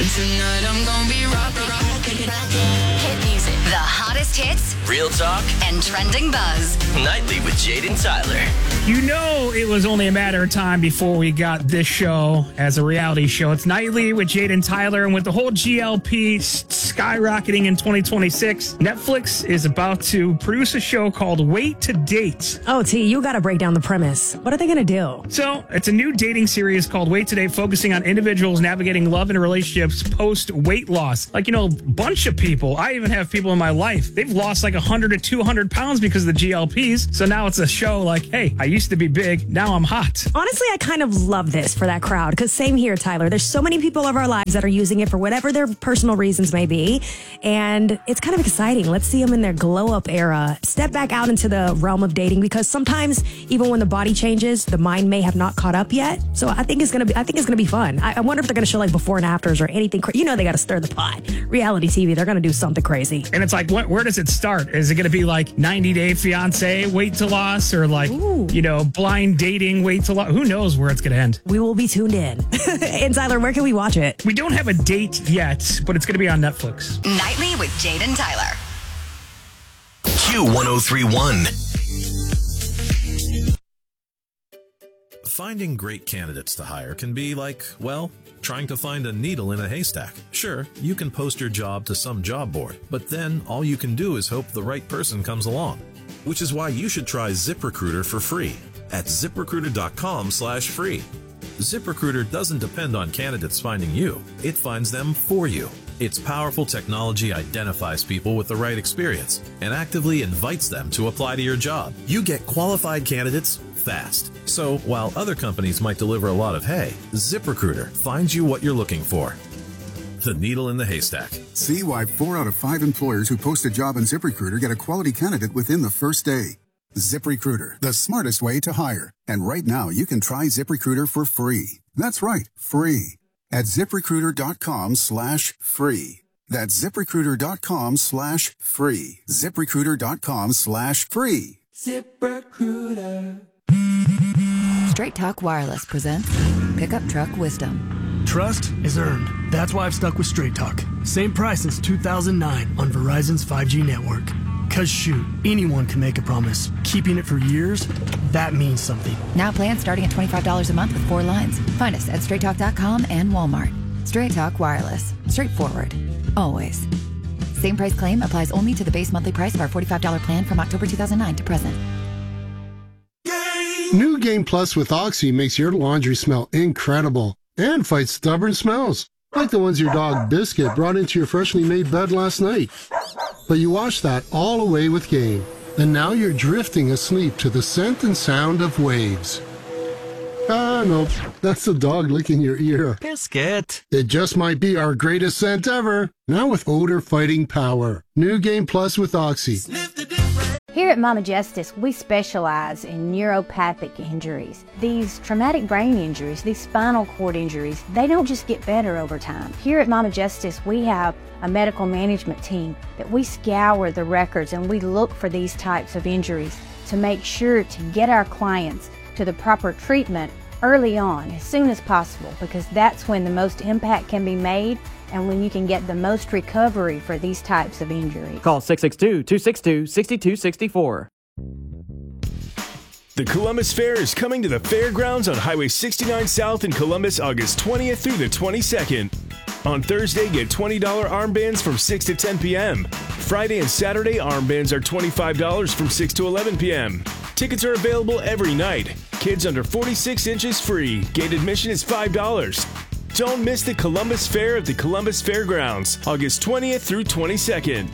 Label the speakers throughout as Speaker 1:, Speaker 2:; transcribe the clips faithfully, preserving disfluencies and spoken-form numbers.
Speaker 1: Tonight I'm gonna be rockin', rockin', rockin'.
Speaker 2: Hit music. The hottest hits.
Speaker 3: Real talk.
Speaker 2: And trending buzz.
Speaker 3: Nightly with Jaden Tyler.
Speaker 4: You know it was only a matter of time before we got this show as a reality show. It's Nightly with Jaden Tyler, and with the whole G L P skyrocketing in twenty twenty-six, Netflix is about to produce a show called Wait to Date.
Speaker 5: Oh, T, you got to break down the premise. What are they going to do?
Speaker 4: So, it's a new dating series called Wait to Date, focusing on individuals navigating love and relationships post-weight loss. Like, you know, a bunch of people, I even have people in my life, they've lost like one hundred to two hundred pounds because of the G L Ps. So now it's a show like, hey, I used to be big, now I'm hot.
Speaker 5: Honestly, I kind of love this for that crowd, because same here, Tyler. There's so many people of our lives that are using it for whatever their personal reasons may be, and it's kind of exciting. Let's see them in their glow-up era step back out into the realm of dating, because sometimes even when the body changes, the mind may have not caught up yet. So I think it's gonna be, I think it's gonna be fun. I, I wonder if they're gonna show like before and afters or anything. Cra- you know, they got to stir the pot. Reality T V, they're gonna do something crazy.
Speaker 4: And it's like, what, where does it start? Is it gonna be like ninety day fiance, weight to loss, or like, Ooh. you know, blind dating, weight to loss? Who knows where it's gonna end?
Speaker 5: We will be tuned in. And Tyler, where can we watch it?
Speaker 4: We don't have a date yet, but it's gonna be on Netflix.
Speaker 2: Nightly with Jaden Tyler.
Speaker 3: Q one oh three point one.
Speaker 6: Finding great candidates to hire can be like, well, trying to find a needle in a haystack. Sure, you can post your job to some job board, but then all you can do is hope the right person comes along. Which is why you should try ZipRecruiter for free at ZipRecruiter.com slash free. ZipRecruiter doesn't depend on candidates finding you. It finds them for you. Its powerful technology identifies people with the right experience and actively invites them to apply to your job. You get qualified candidates fast. So while other companies might deliver a lot of hay, ZipRecruiter finds you what you're looking for. The needle in the haystack.
Speaker 7: See why four out of five employers who post a job on ZipRecruiter get a quality candidate within the first day. ZipRecruiter, the smartest way to hire. And right now, you can try ZipRecruiter for free. That's right, free. At ZipRecruiter.com slash free. That's ZipRecruiter.com slash free. ZipRecruiter.com slash free.
Speaker 1: ZipRecruiter.
Speaker 8: Straight Talk Wireless presents Pickup Truck Wisdom.
Speaker 9: Trust is earned. That's why I've stuck with Straight Talk. Same price since two thousand nine on Verizon's five G network. Cause shoot, anyone can make a promise. Keeping it for years, that means something.
Speaker 8: Now plans starting at twenty-five dollars a month with four lines. Find us at straight talk dot com and Walmart. Straight Talk Wireless. Straightforward. Always. Same price claim applies only to the base monthly price of our forty-five dollars plan from October two thousand nine to present.
Speaker 10: New Game Plus with Oxy makes your laundry smell incredible and fights stubborn smells, like the ones your dog Biscuit brought into your freshly made bed last night. But you wash that all away with Game, and now you're drifting asleep to the scent and sound of waves. Ah, no, that's the dog licking your ear.
Speaker 11: Biscuit.
Speaker 10: It just might be our greatest scent ever, now with odor-fighting power. New Game Plus with Oxy.
Speaker 12: Here at Mama Justice, we specialize in neuropathic injuries. These traumatic brain injuries, these spinal cord injuries, they don't just get better over time. Here at Mama Justice, we have a medical management team that we scour the records and we look for these types of injuries to make sure to get our clients to the proper treatment early on, as soon as possible, because that's when the most impact can be made and when you can get the most recovery for these types of injuries.
Speaker 11: Call six six two, two six two, six two six four.
Speaker 13: The Columbus Fair is coming to the fairgrounds on Highway sixty-nine South in Columbus August twentieth through the twenty-second. On Thursday, get twenty dollars armbands from six to ten p.m. Friday and Saturday, armbands are twenty-five dollars from six to eleven p.m. Tickets are available every night. Kids under forty-six inches free. Gate admission is five dollars. Don't miss the Columbus Fair at the Columbus Fairgrounds, August twentieth through twenty-second.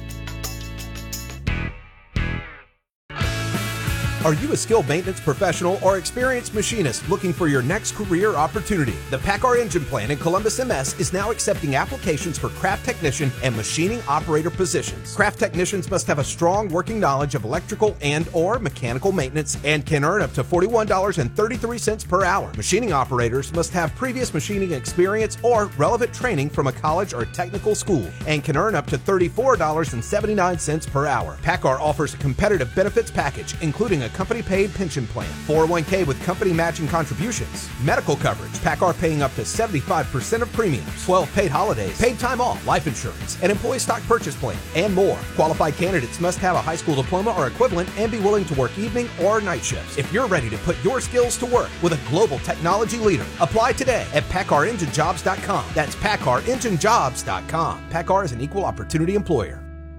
Speaker 14: Are you a skilled maintenance professional or experienced machinist looking for your next career opportunity? The PACCAR Engine Plant in Columbus M S is now accepting applications for craft technician and machining operator positions. Craft technicians must have a strong working knowledge of electrical and or mechanical maintenance and can earn up to forty-one dollars and thirty-three cents per hour. Machining operators must have previous machining experience or relevant training from a college or technical school and can earn up to thirty-four dollars and seventy-nine cents per hour. PACCAR offers a competitive benefits package, including a company paid pension plan, four oh one k with company matching contributions, medical coverage, PACCAR paying up to seventy-five percent of premiums, twelve paid holidays, paid time off, life insurance, an employee stock purchase plan, and more. Qualified candidates must have a high school diploma or equivalent and be willing to work evening or night shifts. If you're ready to put your skills to work with a global technology leader, apply today at PACCAR Engine Jobs dot com. That's PACCAR Engine Jobs dot com. PACCAR is an equal opportunity employer.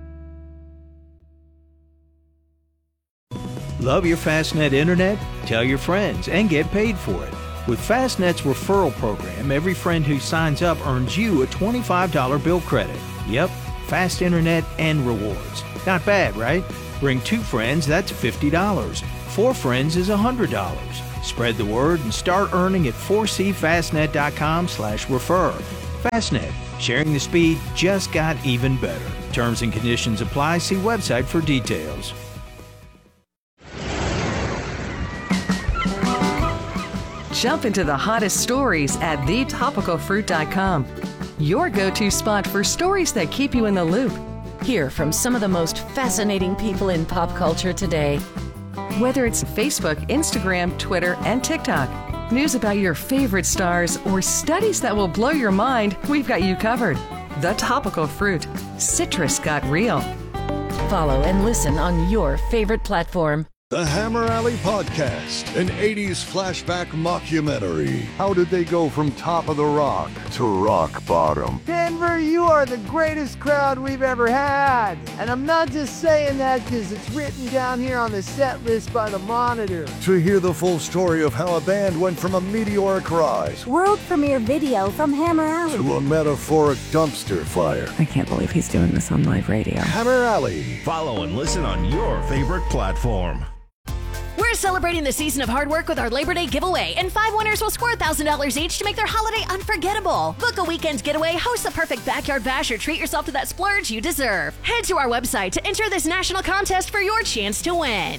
Speaker 15: Love your Fastnet internet? Tell your friends and get paid for it. With Fastnet's referral program, every friend who signs up earns you a twenty-five dollars bill credit. Yep, fast internet and rewards. Not bad, right? Bring two friends, that's fifty dollars. Four friends is one hundred dollars. Spread the word and start earning at four c fastnet dot com slash refer. Fastnet, sharing the speed just got even better. Terms and conditions apply. See website for details.
Speaker 16: Jump into the hottest stories at the topical fruit dot com. Your go-to spot for stories that keep you in the loop.
Speaker 17: Hear from some of the most fascinating people in pop culture today.
Speaker 16: Whether it's Facebook, Instagram, Twitter, and TikTok, news about your favorite stars, or studies that will blow your mind, we've got you covered. The Topical Fruit. Citrus got real.
Speaker 17: Follow and listen on your favorite platform.
Speaker 18: The Hammer Alley Podcast, an eighties flashback mockumentary. How did they go from top of the rock to rock bottom?
Speaker 19: Denver, you are the greatest crowd we've ever had. And I'm not just saying that because it's written down here on the set list by the Monitor.
Speaker 18: To hear the full story of how a band went from a meteoric rise
Speaker 20: world premiere video from Hammer Alley
Speaker 18: to a metaphoric dumpster fire.
Speaker 5: I can't believe he's doing this on live radio.
Speaker 18: Hammer Alley.
Speaker 3: Follow and listen on your favorite platform.
Speaker 21: We're celebrating the season of hard work with our Labor Day giveaway, and five winners will score one thousand dollars each to make their holiday unforgettable. Book a weekend getaway, host the perfect backyard bash, or treat yourself to that splurge you deserve. Head to our website to enter this national contest for your chance to win.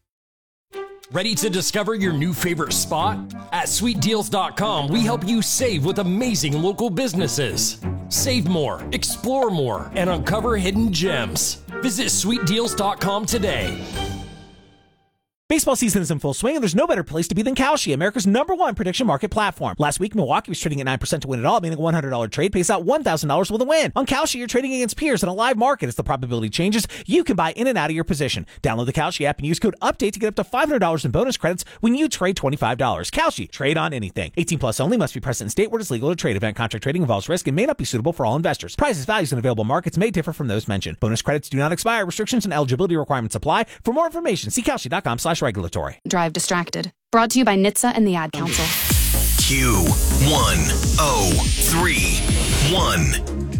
Speaker 22: Ready to discover your new favorite spot? At sweet deals dot com, we help you save with amazing local businesses. Save more, explore more, and uncover hidden gems. Visit sweet deals dot com today.
Speaker 23: Baseball season is in full swing, and there's no better place to be than Kalshi, America's number one prediction market platform. Last week, Milwaukee was trading at nine percent to win it all, meaning a one hundred dollars trade pays out one thousand dollars with a win. On Kalshi, you're trading against peers in a live market. As the probability changes, you can buy in and out of your position. Download the Kalshi app and use code UPDATE to get up to five hundred dollars in bonus credits when you trade twenty-five dollars. Kalshi, trade on anything. eighteen plus only, must be present in state where it's legal to trade. Event contract trading involves risk and may not be suitable for all investors. Prices, values, and available markets may differ from those mentioned. Bonus credits do not expire. Restrictions and eligibility requirements apply. For more information, see kalshi dot com slash regulatory.
Speaker 24: Drive Distracted. Brought to you by N H T S A and the Ad Council.
Speaker 3: Q one oh three one.